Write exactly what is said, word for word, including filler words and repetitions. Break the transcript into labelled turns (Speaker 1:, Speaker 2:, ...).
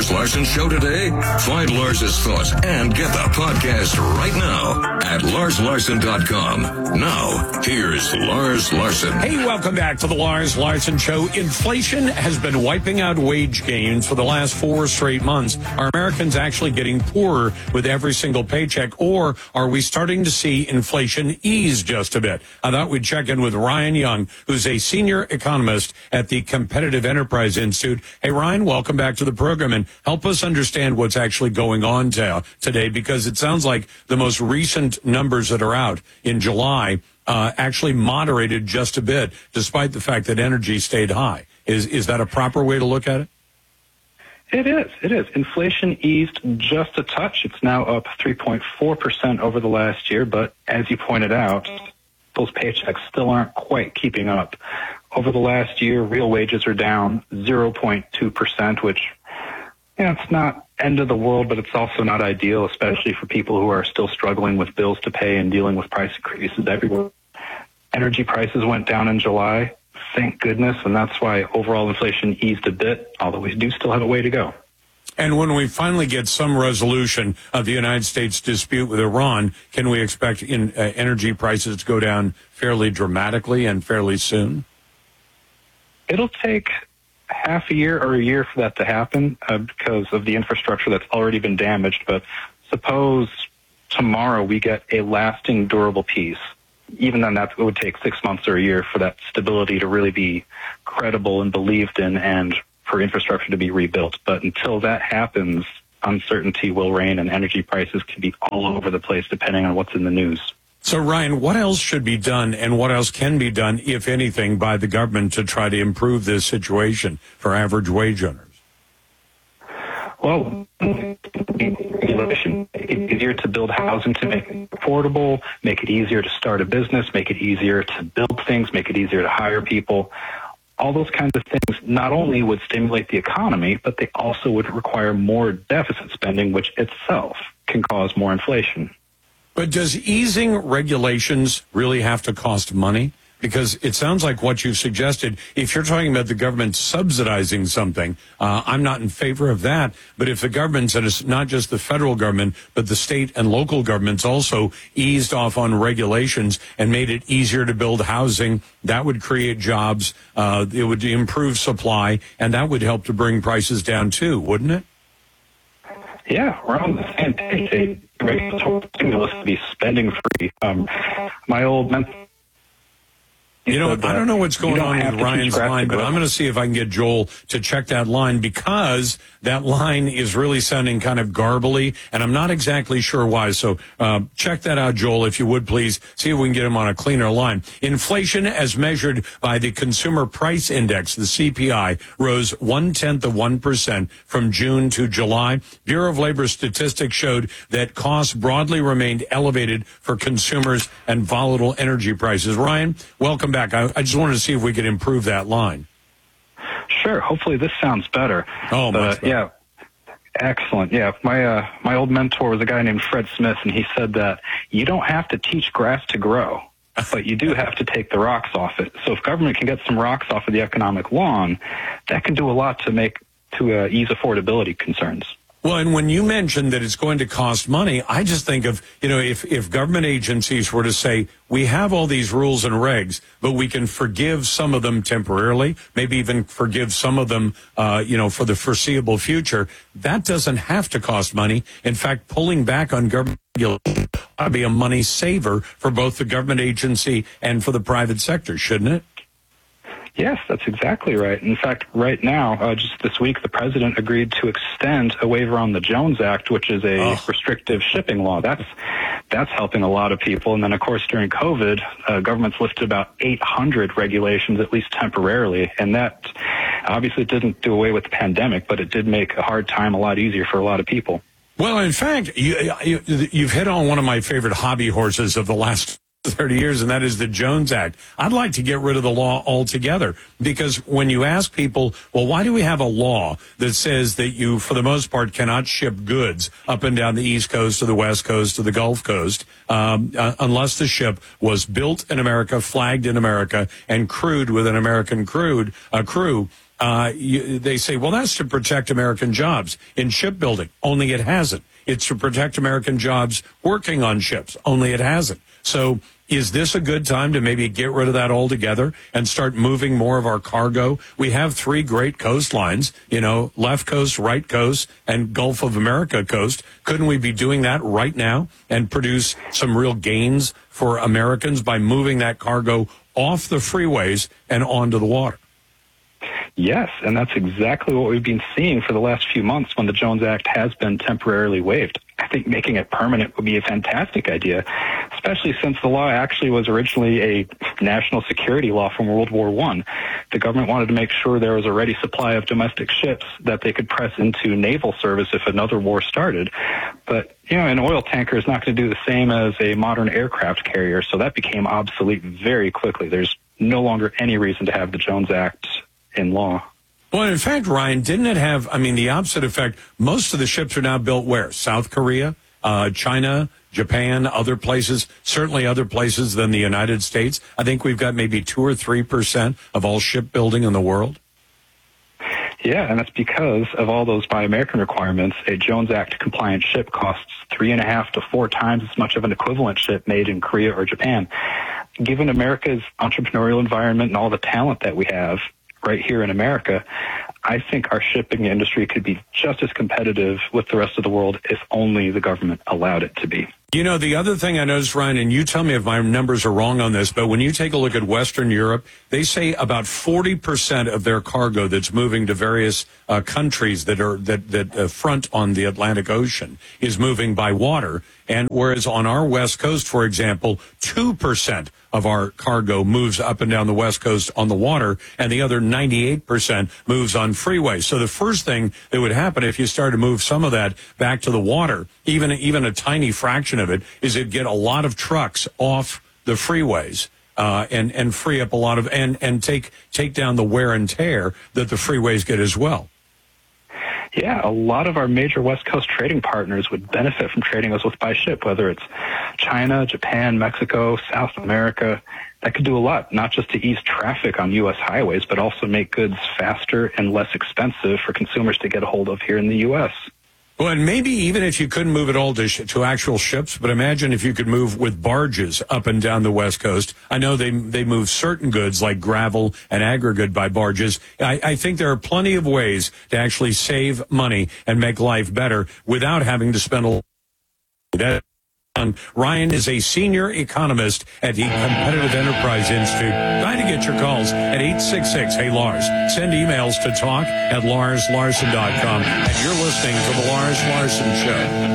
Speaker 1: Lars Larson Show today? Find Lars's thoughts and get the podcast right now at lars larson dot com. Now, here's Lars Larson.
Speaker 2: Hey, welcome back to the Lars Larson Show. Inflation has been wiping out wage gains for the last four straight months. Are Americans actually getting poorer with every single paycheck, or are we starting to see inflation ease just a bit? I thought we'd check in with Ryan Young, who's a senior economist at the Competitive Enterprise Institute. Hey, Ryan, welcome back to the program, and help us understand what's actually going on to, today, because it sounds like the most recent numbers that are out in July uh, actually moderated just a bit, despite the fact that energy stayed high. Is is that a proper way to look at it?
Speaker 3: It is. It is. Inflation eased just a touch. It's now up three point four percent over the last year, but as you pointed out, those paychecks still aren't quite keeping up. Over the last year, real wages are down zero point two percent, which, you know, it's not end of the world, but it's also not ideal, especially for people who are still struggling with bills to pay and dealing with price increases everywhere. Energy prices went down in July, thank goodness, and that's why overall inflation eased a bit, although we do still have a way to go.
Speaker 2: And when we finally get some resolution of the United States dispute with Iran, can we expect in, uh, energy prices to go down fairly dramatically and fairly soon?
Speaker 3: It'll take half a year or a year for that to happen uh, because of the infrastructure that's already been damaged. But suppose tomorrow we get a lasting, durable peace. Even then, that would take six months or a year for that stability to really be credible and believed in and for infrastructure to be rebuilt. But until that happens, uncertainty will reign and energy prices can be all over the place depending on what's in the news.
Speaker 2: So, Ryan, what else should be done and what else can be done, if anything, by the government to try to improve this situation for average wage earners?
Speaker 3: Well, regulation, make it easier to build housing to make it affordable, make it easier to start a business, make it easier to build things, make it easier to hire people. All those kinds of things not only would stimulate the economy, but they also would require more deficit spending, which itself can cause more inflation.
Speaker 2: But does easing regulations really have to cost money? Because it sounds like what you've suggested, if you're talking about the government subsidizing something, uh, I'm not in favor of that. But if the government, and it's not just the federal government, but the state and local governments also eased off on regulations and made it easier to build housing, that would create jobs, uh, it would improve supply, and that would help to bring prices down too, wouldn't it?
Speaker 3: Yeah, we're on the same page. Regulatory stimulus to be spending free. Um, my old mentor,
Speaker 2: You know, I don't know what's going on with Ryan's line, but I'm going to see if I can get Joel to check that line, because that line is really sounding kind of garbly, and I'm not exactly sure why. So uh, check that out, Joel, if you would, please. See if we can get him on a cleaner line. Inflation, as measured by the Consumer Price Index, the C P I, rose one-tenth of one percent from June to July. Bureau of Labor Statistics showed that costs broadly remained elevated for consumers and volatile energy prices. Ryan, welcome back. I, I just wanted to see if we could improve that line.
Speaker 3: Sure. Hopefully this sounds better.
Speaker 2: Oh,
Speaker 3: but,
Speaker 2: much better.
Speaker 3: Yeah. Excellent. Yeah. My, uh, my old mentor was a guy named Fred Smith, and he said that you don't have to teach grass to grow, but you do have to take the rocks off it. So if government can get some rocks off of the economic lawn, that can do a lot to make, to uh, ease affordability concerns.
Speaker 2: Well, and when you mentioned that it's going to cost money, I just think of, you know, if, if government agencies were to say, we have all these rules and regs, but we can forgive some of them temporarily, maybe even forgive some of them, uh, you know, for the foreseeable future, that doesn't have to cost money. In fact, pulling back on government regulation ought to be a money saver for both the government agency and for the private sector, shouldn't it?
Speaker 3: Yes, that's exactly right. In fact, right now, uh, just this week, the president agreed to extend a waiver on the Jones Act, which is a oh. restrictive shipping law. That's that's helping a lot of people. And then, of course, during COVID, uh, governments lifted about eight hundred regulations, at least temporarily. And that obviously didn't do away with the pandemic, but it did make a hard time a lot easier for a lot of people.
Speaker 2: Well, in fact, you, you, you've hit on one of my favorite hobby horses of the last thirty years, and that is the Jones Act. I'd like to get rid of the law altogether, because when you ask people, well, why do we have a law that says that you, for the most part, cannot ship goods up and down the East Coast to the West Coast to the Gulf Coast um, uh, unless the ship was built in America, flagged in America, and crewed with an American crewed, uh, crew? Uh, you, they say, well, that's to protect American jobs in shipbuilding. Only it hasn't. It's to protect American jobs working on ships. Only it hasn't. So is this a good time to maybe get rid of that altogether and start moving more of our cargo? We have three great coastlines, you know, left coast, right coast, and Gulf of America coast. Couldn't we be doing that right now and produce some real gains for Americans by moving that cargo off the freeways and onto the water?
Speaker 3: Yes, and that's exactly what we've been seeing for the last few months when the Jones Act has been temporarily waived. I think making it permanent would be a fantastic idea, especially since the law actually was originally a national security law from World War One. The government wanted to make sure there was a ready supply of domestic ships that they could press into naval service if another war started. But, you know, an oil tanker is not going to do the same as a modern aircraft carrier, so that became obsolete very quickly. There's no longer any reason to have the Jones Act in law.
Speaker 2: Well, in fact, Ryan, didn't it have, I mean, the opposite effect? Most of the ships are now built where? South Korea, uh, China, Japan, other places, certainly other places than the United States. I think we've got maybe two or three percent of all shipbuilding in the world.
Speaker 3: Yeah, and that's because of all those Buy American requirements. A Jones Act compliant ship costs three and a half to four times as much of an equivalent ship made in Korea or Japan. Given America's entrepreneurial environment and all the talent that we have right here in America, I think our shipping industry could be just as competitive with the rest of the world if only the government allowed it to be.
Speaker 2: You know, the other thing I noticed, Ryan, and you tell me if my numbers are wrong on this, but when you take a look at Western Europe, they say about forty percent of their cargo that's moving to various uh, countries that are that that uh, front on the Atlantic Ocean is moving by water. And whereas on our West Coast, for example, two percent of our cargo moves up and down the West Coast on the water, and the other ninety-eight percent moves on freeways. So the first thing that would happen if you started to move some of that back to the water, even even a tiny fraction of it, is it'd get a lot of trucks off the freeways uh, and and free up a lot of and and take take down the wear and tear that the freeways get as well.
Speaker 3: Yeah, a lot of our major West Coast trading partners would benefit from trading us with by ship, whether it's China, Japan, Mexico, South America. That could do a lot, not just to ease traffic on U S highways, but also make goods faster and less expensive for consumers to get a hold of here in the U S.
Speaker 2: Well, and maybe even if you couldn't move it all to, sh- to actual ships, but imagine if you could move with barges up and down the West Coast. I know they they move certain goods like gravel and aggregate by barges. I, I think there are plenty of ways to actually save money and make life better without having to spend a lot of money. Ryan is a senior economist at the Competitive Enterprise Institute. Trying to get your calls at eight six six, hey Lars. Send emails to talk at lars larson dot com. And you're listening to The Lars Larson Show.